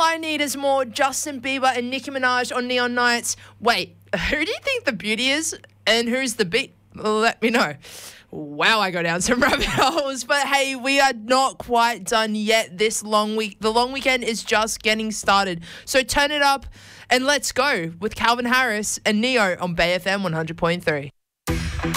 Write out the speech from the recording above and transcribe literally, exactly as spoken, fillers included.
I need is more Justin Bieber and Nicki Minaj on Neon Nights. Wait, who do you think the beauty is and who's the beat? Let me know. Wow, I go down some rabbit holes. But hey, we are not quite done yet this long week. The long weekend is just getting started. So turn it up and let's go with Calvin Harris and Neo on Bay F M one hundred point three.